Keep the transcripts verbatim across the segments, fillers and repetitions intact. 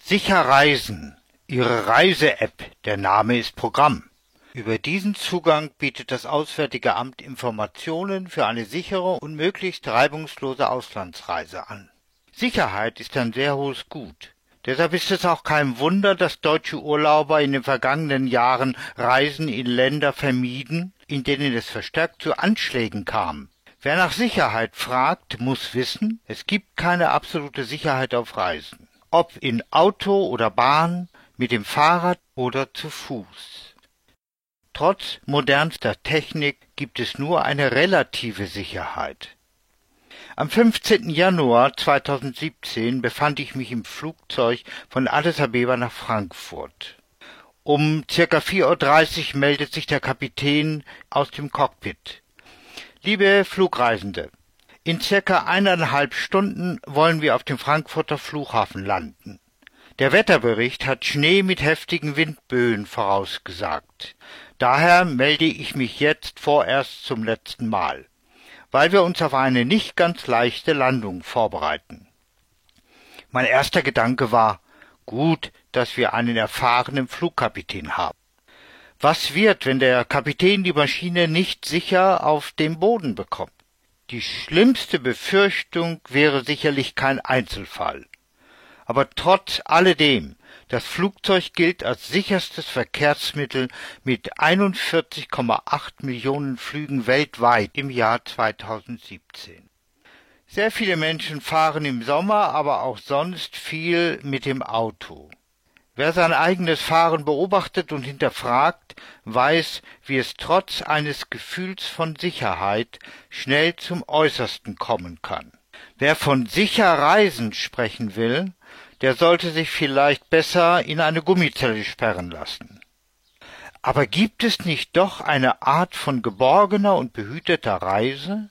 Sicher Reisen, Ihre Reise-App, der Name ist Programm. Über diesen Zugang bietet das Auswärtige Amt Informationen für eine sichere und möglichst reibungslose Auslandsreise an. Sicherheit ist ein sehr hohes Gut. Deshalb ist es auch kein Wunder, dass deutsche Urlauber in den vergangenen Jahren Reisen in Länder vermieden, in denen es verstärkt zu Anschlägen kam. Wer nach Sicherheit fragt, muss wissen, es gibt keine absolute Sicherheit auf Reisen. Ob in Auto oder Bahn, mit dem Fahrrad oder zu Fuß. Trotz modernster Technik gibt es nur eine relative Sicherheit. Am fünfzehnten Januar zweitausendsiebzehn befand ich mich im Flugzeug von Addis Abeba nach Frankfurt. Um circa vier Uhr dreißig meldet sich der Kapitän aus dem Cockpit. Liebe Flugreisende, in circa eineinhalb Stunden wollen wir auf dem Frankfurter Flughafen landen. Der Wetterbericht hat Schnee mit heftigen Windböen vorausgesagt. Daher melde ich mich jetzt vorerst zum letzten Mal, weil wir uns auf eine nicht ganz leichte Landung vorbereiten. Mein erster Gedanke war, gut, dass wir einen erfahrenen Flugkapitän haben. Was wird, wenn der Kapitän die Maschine nicht sicher auf den Boden bekommt? Die schlimmste Befürchtung wäre sicherlich kein Einzelfall. Aber trotz alledem, das Flugzeug gilt als sicherstes Verkehrsmittel mit einundvierzig Komma acht Millionen Flügen weltweit im Jahr zweitausendsiebzehn. Sehr viele Menschen fahren im Sommer, aber auch sonst viel mit dem Auto. Wer sein eigenes Fahren beobachtet und hinterfragt, weiß, wie es trotz eines Gefühls von Sicherheit schnell zum Äußersten kommen kann. Wer von sicher Reisen sprechen will, der sollte sich vielleicht besser in eine Gummizelle sperren lassen. Aber gibt es nicht doch eine Art von geborgener und behüteter Reise?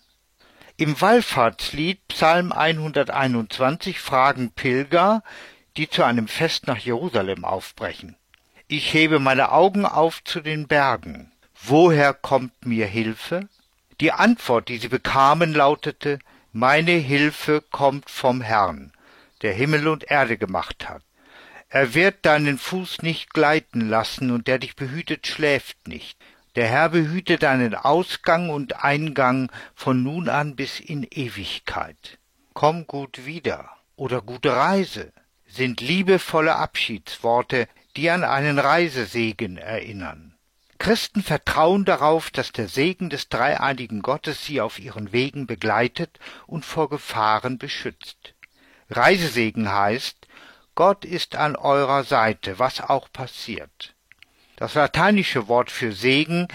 Im Wallfahrtslied Psalm hunderteinundzwanzig fragen Pilger, die zu einem Fest nach Jerusalem aufbrechen. Ich hebe meine Augen auf zu den Bergen. Woher kommt mir Hilfe? Die Antwort, die sie bekamen, lautete, meine Hilfe kommt vom Herrn, der Himmel und Erde gemacht hat. Er wird deinen Fuß nicht gleiten lassen, und der dich behütet, schläft nicht. Der Herr behütet deinen Ausgang und Eingang von nun an bis in Ewigkeit. Komm gut wieder oder gute Reise sind liebevolle Abschiedsworte, die an einen Reisesegen erinnern. Christen vertrauen darauf, dass der Segen des dreieinigen Gottes sie auf ihren Wegen begleitet und vor Gefahren beschützt. Reisesegen heißt, Gott ist an eurer Seite, was auch passiert. Das lateinische Wort für Segen,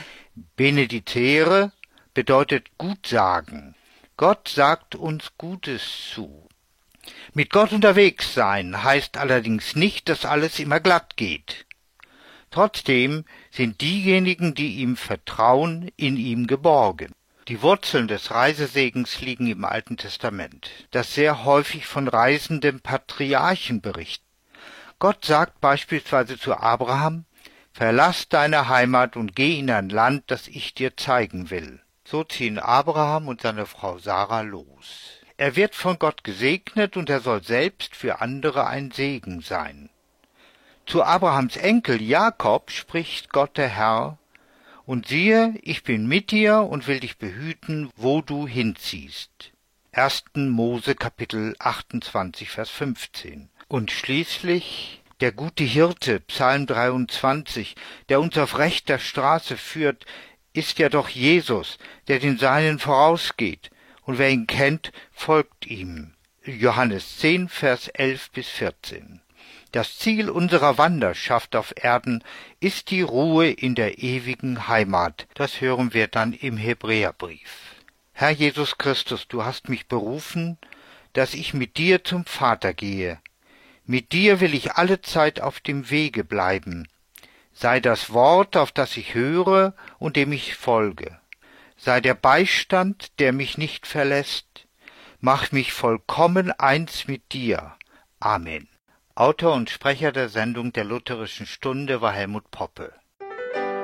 benedicere, bedeutet Gutsagen. Gott sagt uns Gutes zu. Mit Gott unterwegs sein heißt allerdings nicht, dass alles immer glatt geht. Trotzdem sind diejenigen, die ihm vertrauen, in ihm geborgen. Die Wurzeln des Reisesegens liegen im Alten Testament, das sehr häufig von reisenden Patriarchen berichtet. Gott sagt beispielsweise zu Abraham, verlass deine Heimat und geh in ein Land, das ich dir zeigen will. So ziehen Abraham und seine Frau Sarah los. Er wird von Gott gesegnet und er soll selbst für andere ein Segen sein. Zu Abrahams Enkel Jakob spricht Gott der Herr, und siehe, ich bin mit dir und will dich behüten, wo du hinziehst. ersten Mose Kapitel achtundzwanzig, Vers fünfzehn. Und schließlich der gute Hirte, Psalm dreiundzwanzig, der uns auf rechter Straße führt, ist ja doch Jesus, der den Seinen vorausgeht. Und wer ihn kennt, folgt ihm. Johannes zehn, Vers elf bis vierzehn. Das Ziel unserer Wanderschaft auf Erden ist die Ruhe in der ewigen Heimat. Das hören wir dann im Hebräerbrief. Herr Jesus Christus, du hast mich berufen, dass ich mit dir zum Vater gehe. Mit dir will ich alle Zeit auf dem Wege bleiben. Sei das Wort, auf das ich höre und dem ich folge. Sei der Beistand, der mich nicht verlässt. Mach mich vollkommen eins mit dir. Amen. Autor und Sprecher der Sendung der Lutherischen Stunde war Helmut Poppe.